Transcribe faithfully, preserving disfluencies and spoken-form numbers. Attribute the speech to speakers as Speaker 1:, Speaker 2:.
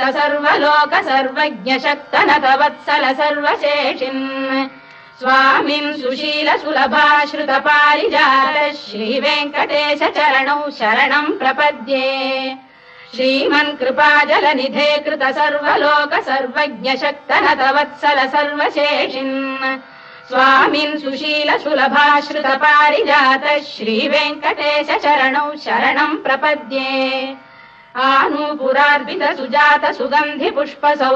Speaker 1: सर्वलोक सर्वज्ञ शक्तनत वत्सल सर्वशेषिन् स्वामिन् सुशील सुलभाश्रुत पारिजात श्रीवेङ्कटेश चरणौ शरणम् प्रपद्ये श्रीमन् कृपाजलनिधे कृत सर्वलोक सर्वज्ञ शक्तनत वत्सल सर्वशेषिन् स्वामिन् सुशील सुलभाश्रुत पारिजात श्रीवेङ्कटेश चरणौ शरणम् प्रपद्ये आनूपुरार्पित सुजात सुगन्धि पुष्प